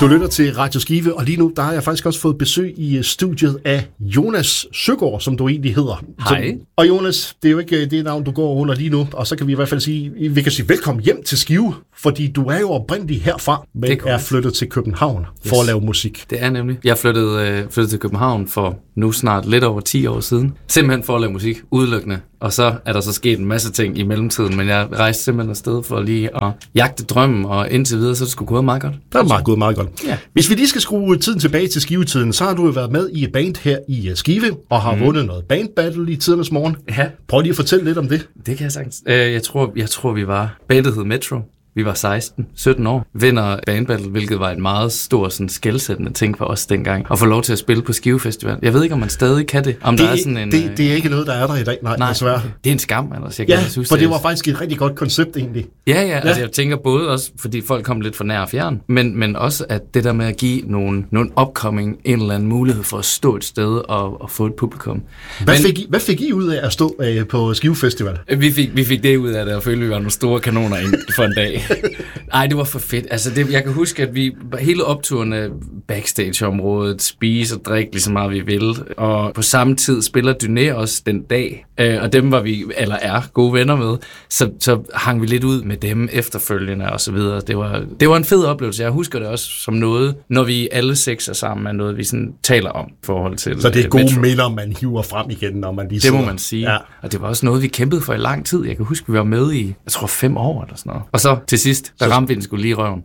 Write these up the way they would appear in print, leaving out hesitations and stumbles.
Du lytter til Radio Skive, og lige nu der har jeg faktisk også fået besøg i studiet af Jonas Søgaard, som du egentlig hedder. Hej. Og Jonas, det er jo ikke det navn, du går under lige nu, og så kan vi i hvert fald sige, velkommen hjem til Skive, fordi du er jo oprindelig herfra, men er flyttet til København for at lave musik. Det er nemlig. Jeg flyttede til København for nu snart lidt over 10 år siden, simpelthen for at lave musik udelukkende. Og så er der så sket en masse ting i mellemtiden, men jeg rejste simpelthen afsted for lige at jagte drømmen, og indtil videre, så er det sgu gået meget godt. Det er meget godt. Ja. Hvis vi lige skal skrue tiden tilbage til Skivetiden, så har du jo været med i et band her i Skive, og har vundet noget bandbattle i tidernes morgen. Ja. Prøv lige at fortælle lidt om det. Det kan jeg sagtens. Jeg tror vi var, bandet hed Metro. Vi var 17 år, vinder bandbattle, hvilket var et meget stort sådan, skelsættende ting for os dengang, at få lov til at spille på Skive Festival. Jeg ved ikke, om man stadig kan det. Om det, der er sådan en, det er ikke noget, der er der i dag, nej desværre. Okay. Det er en skam, ellers. For det var faktisk et rigtig godt koncept egentlig. Ja. Altså, jeg tænker både også, fordi folk kom lidt for nær og fjern, men også, at det der med at give nogle upcoming en eller anden mulighed for at stå et sted og få et publikum. Hvad fik I ud af at stå på Skive Festival? Vi fik det ud af det, og følte, vi var nogle store kanoner for en dag. Ej, det var for fedt. Altså, jeg kan huske, at vi hele opturene backstage-området, spise og drikke lige så meget vi ville, og på samme tid spiller Dyné også den dag, og dem var vi, eller er, gode venner med, så hang vi lidt ud med dem efterfølgende og så videre. Det var en fed oplevelse. Jeg husker det også som noget, når vi alle 6 er sammen, er noget, vi sådan taler om i forhold til. Så det er gode minder, man hiver frem igen, når man lige sidder. Det må man sige. Ja. Og det var også noget, vi kæmpede for i lang tid. Jeg kan huske, vi var med i, jeg tror 5 år eller sådan noget. Og så til sidst, der ramte vi den skulle lige røven.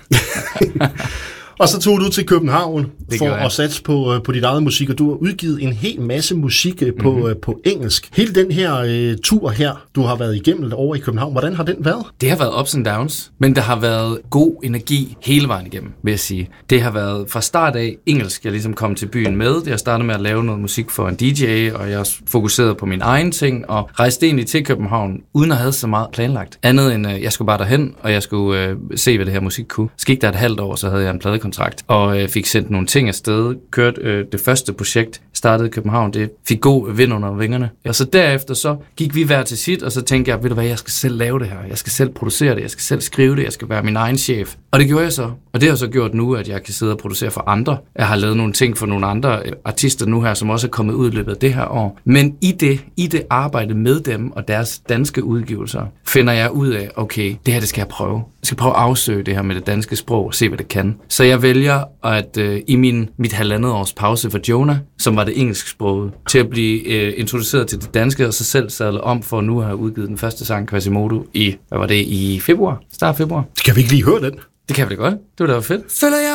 Og så tog du til København for at satse på dit eget musik, og du har udgivet en hel masse musik på engelsk. Hele den her tur her, du har været igennem over i København, hvordan har den været? Det har været ups and downs, men der har været god energi hele vejen igennem, vil jeg sige. Det har været fra start af engelsk, jeg ligesom kom til byen med. Jeg startede med at lave noget musik for en DJ, og jeg fokuserede på mine egne ting, og rejste egentlig til København, uden at have så meget planlagt. Andet end, jeg skulle bare derhen, og jeg skulle se, hvad det her musik kunne. Så gik der et halvt år, så havde jeg en pladekontrakt, og fik sendt nogle ting afsted, kørte det første projekt, startede i København, det fik god vind under vingerne. Og så derefter så gik vi hver til sit, og så tænkte jeg, ved du hvad, jeg skal selv lave det her, jeg skal selv producere det, jeg skal selv skrive det, jeg skal være min egen chef. Og det gjorde jeg så, og det har så gjort nu, at jeg kan sidde og producere for andre. Jeg har lavet nogle ting for nogle andre artister nu her, som også er kommet ud i løbet af det her år. Men i det arbejde med dem og deres danske udgivelser, finder jeg ud af, okay, det her det skal jeg prøve. Jeg skal prøve at afsøge det her med det danske sprog og se, hvad det kan. Så jeg vælger at i mit 1,5 års pause for Jonah, som var det engelsksproget, til at blive introduceret til det danske, og så selv sadle om for nu at have udgivet den første sang, Quasimodo, i februar? Start februar. Skal vi ikke lige høre den? Det kan vi da godt. Det var da fedt. Føler jeg